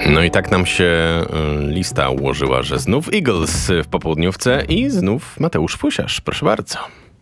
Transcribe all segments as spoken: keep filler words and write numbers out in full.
No i tak nam się lista ułożyła, że znów Eagles w popołudniówce i znów Mateusz Fusiarz. Proszę bardzo.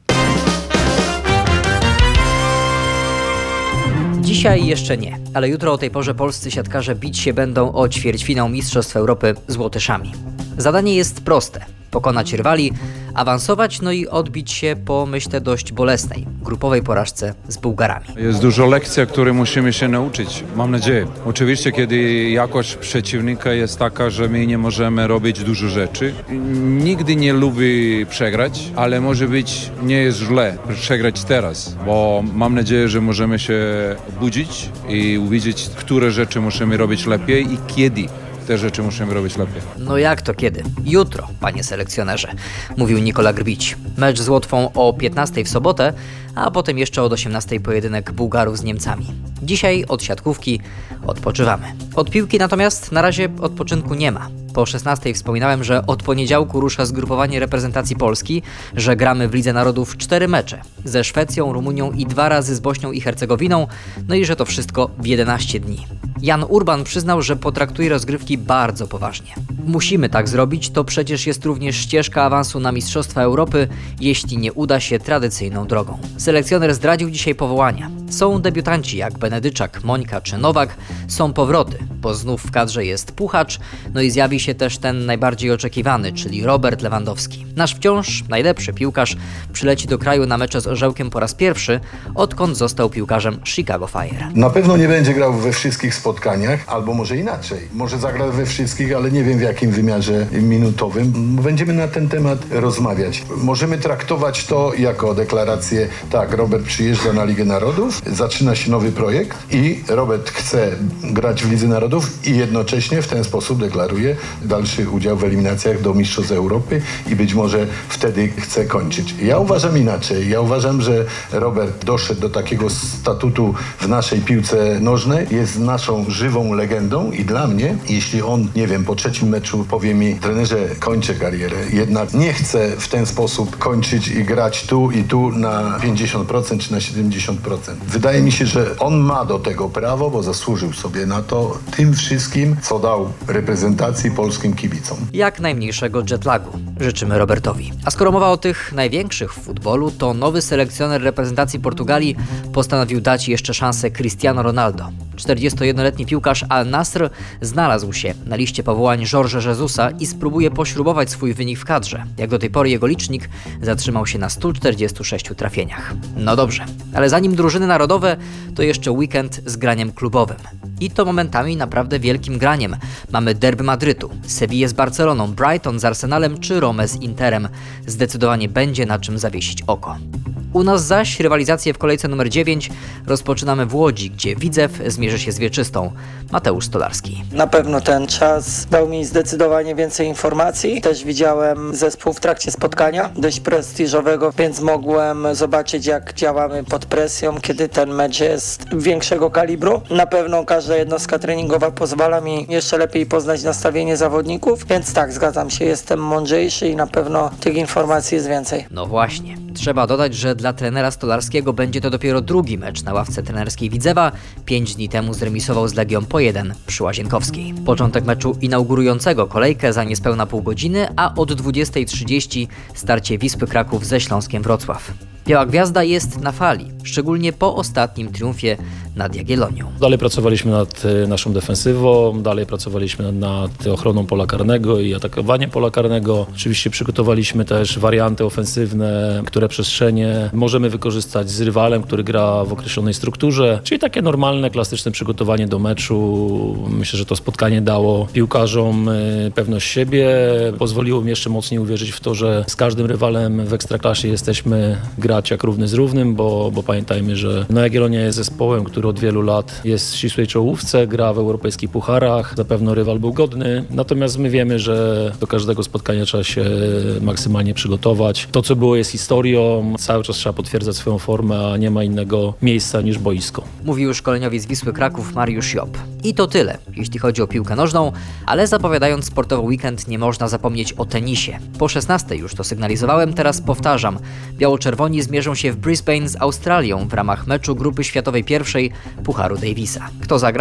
Dzisiaj jeszcze nie, ale jutro o tej porze polscy siatkarze bić się będą o ćwierćfinał Mistrzostw Europy z Łotyszami. Zadanie jest proste. Pokonać rywali, awansować, no i odbić się po, myślę, dość bolesnej, grupowej porażce z Bułgarami. Jest dużo lekcji, które musimy się nauczyć, mam nadzieję. Oczywiście, kiedy jakość przeciwnika jest taka, że my nie możemy robić dużo rzeczy. Nigdy nie lubi przegrać, ale może być nie jest źle przegrać teraz, bo mam nadzieję, że możemy się budzić i uwidzieć, które rzeczy musimy robić lepiej i kiedy te rzeczy musimy robić lepiej. No jak to kiedy? Jutro, panie selekcjonerze, mówił Nikola Grbić. Mecz z Łotwą o piętnastej w sobotę, a potem jeszcze od osiemnastej pojedynek Bułgarów z Niemcami. Dzisiaj od siatkówki odpoczywamy. Od piłki natomiast na razie odpoczynku nie ma. Po szesnastej wspominałem, że od poniedziałku rusza zgrupowanie reprezentacji Polski, że gramy w Lidze Narodów cztery mecze ze Szwecją, Rumunią i dwa razy z Bośnią i Hercegowinną, no i że to wszystko w jedenaście dni. Jan Urban przyznał, że potraktuje rozgrywki bardzo poważnie. Musimy tak zrobić, to przecież jest również ścieżka awansu na Mistrzostwa Europy, jeśli nie uda się tradycyjną drogą. Selekcjoner zdradził dzisiaj powołania. Są debiutanci jak Benedyczak, Mońka czy Nowak, są powroty, bo znów w kadrze jest Puchacz, no i zjawi się też ten najbardziej oczekiwany, czyli Robert Lewandowski. Nasz wciąż najlepszy piłkarz przyleci do kraju na mecze z Orzełkiem po raz pierwszy, odkąd został piłkarzem Chicago Fire. Na pewno nie będzie grał we wszystkich spotkaniach, albo może inaczej. Może zagra we wszystkich, ale nie wiem w jakim wymiarze minutowym. Będziemy na ten temat rozmawiać. Możemy traktować to jako deklarację, tak, Robert przyjeżdża na Ligę Narodów, zaczyna się nowy projekt i Robert chce grać w Lidze Narodów i jednocześnie w ten sposób deklaruje dalszy udział w eliminacjach do Mistrzostw Europy i być może wtedy chce kończyć. Ja uważam inaczej. Ja uważam, że Robert doszedł do takiego statutu w naszej piłce nożnej, jest naszą żywą legendą i dla mnie, jeśli on, nie wiem, po trzecim meczu powie mi, trenerze, kończę karierę, jednak nie chcę w ten sposób kończyć i grać tu i tu na pięćdziesiąt procent czy na siedemdziesiąt procent. Wydaje mi się, że on ma do tego prawo, bo zasłużył sobie na to tym wszystkim, co dał reprezentacji polskim kibicom. Jak najmniejszego jetlagu życzymy Robertowi. A skoro mowa o tych największych w futbolu, to nowy selekcjoner reprezentacji Portugalii postanowił dać jeszcze szansę Cristiano Ronaldo. czterdziestojednoletni piłkarz Al Nassr znalazł się na liście powołań Jorge Jesusa i spróbuje pośrubować swój wynik w kadrze. Jak do tej pory jego licznik zatrzymał się na stu czterdziestu sześciu trafieniach. No dobrze, ale zanim drużyny narodowe, to jeszcze weekend z graniem klubowym. I to momentami naprawdę wielkim graniem. Mamy derby Madrytu, Sevillę z Barceloną, Brighton z Arsenalem czy Romę z Interem. Zdecydowanie będzie na czym zawiesić oko. U nas zaś rywalizację w kolejce numer dziewięć rozpoczynamy w Łodzi, gdzie Widzew zmierzy się z Wieczystą. Mateusz Stolarski. Na pewno ten czas dał mi zdecydowanie więcej informacji. Też widziałem zespół w trakcie spotkania, dość prestiżowego, więc mogłem zobaczyć, jak działamy pod presją, kiedy ten mecz jest większego kalibru. Na pewno każda jednostka treningowa pozwala mi jeszcze lepiej poznać nastawienie zawodników, więc tak, zgadzam się, jestem mądrzejszy i na pewno tych informacji jest więcej. No właśnie. Trzeba dodać, że dla trenera Stolarskiego będzie to dopiero drugi mecz na ławce trenerskiej Widzewa. Pięć dni temu zremisował z Legią po jeden przy Łazienkowskiej. Początek meczu inaugurującego kolejkę za niespełna pół godziny, a od dwudziestej trzydzieści starcie Wisły Kraków ze Śląskiem Wrocław. Biała Gwiazda jest na fali, szczególnie po ostatnim triumfie nad Jagiellonią. Dalej pracowaliśmy nad naszą defensywą, dalej pracowaliśmy nad ochroną pola karnego i atakowaniem pola karnego. Oczywiście przygotowaliśmy też warianty ofensywne, które przestrzenie możemy wykorzystać z rywalem, który gra w określonej strukturze. Czyli takie normalne, klasyczne przygotowanie do meczu. Myślę, że to spotkanie dało piłkarzom pewność siebie. Pozwoliło mi jeszcze mocniej uwierzyć w to, że z każdym rywalem w Ekstraklasie jesteśmy grać jak równy z równym, bo, bo pamiętajmy, że no Jagiellonia jest zespołem, który od wielu lat jest w ścisłej czołówce, gra w europejskich pucharach, zapewne rywal był godny, natomiast my wiemy, że do każdego spotkania trzeba się maksymalnie przygotować. To, co było, jest historią, cały czas trzeba potwierdzać swoją formę, a nie ma innego miejsca niż boisko. Mówił szkoleniowiec Wisły Kraków Mariusz Job. I to tyle, jeśli chodzi o piłkę nożną, ale zapowiadając sportowy weekend nie można zapomnieć o tenisie. Po szesnastej już to sygnalizowałem, teraz powtarzam. Biało-czerwoni zmierzą się w Brisbane z Australią w ramach meczu grupy światowej pierwszej Pucharu Davisa. Kto zagra?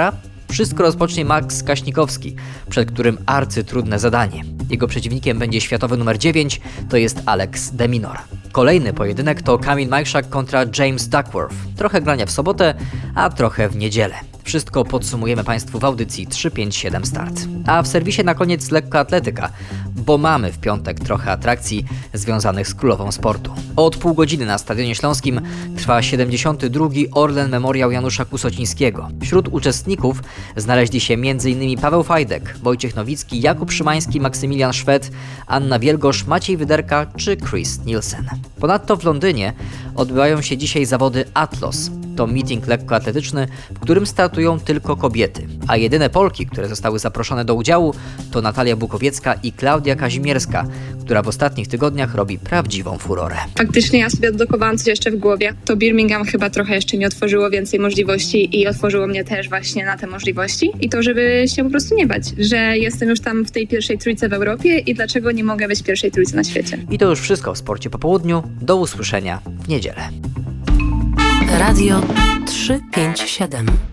Wszystko rozpocznie Max Kaśnikowski, przed którym arcytrudne zadanie. Jego przeciwnikiem będzie światowy numer dziewięć, to jest Alex de Minaur. Kolejny pojedynek to Kamil Majszak kontra James Duckworth. Trochę grania w sobotę, a trochę w niedzielę. Wszystko podsumujemy Państwu w audycji trzy pięć siedem Start. A w serwisie na koniec lekkoatletyka, bo mamy w piątek trochę atrakcji związanych z królową sportu. Od pół godziny na Stadionie Śląskim trwa siedemdziesiąty drugi Orlen Memoriał Janusza Kusocińskiego. Wśród uczestników znaleźli się m.in. Paweł Fajdek, Wojciech Nowicki, Jakub Szymański, Maksymilian Szwed, Anna Wielgosz, Maciej Wyderka czy Chris Nielsen. Ponadto w Londynie odbywają się dzisiaj zawody Atlos. To meeting lekkoatletyczny, w którym startują tylko kobiety, a jedyne Polki, które zostały zaproszone do udziału, to Natalia Bukowiecka i Klaudia Kazimierska, która w ostatnich tygodniach robi prawdziwą furorę. Faktycznie ja sobie odblokowałam coś jeszcze w głowie. To Birmingham chyba trochę jeszcze mi otworzyło więcej możliwości i otworzyło mnie też właśnie na te możliwości. I to, żeby się po prostu nie bać, że jestem już tam w tej pierwszej trójce w Europie i dlaczego nie mogę być w pierwszej trójce na świecie. I to już wszystko w Sporcie po południu. Do usłyszenia w niedzielę. Radio trzysta pięćdziesiąt siedem.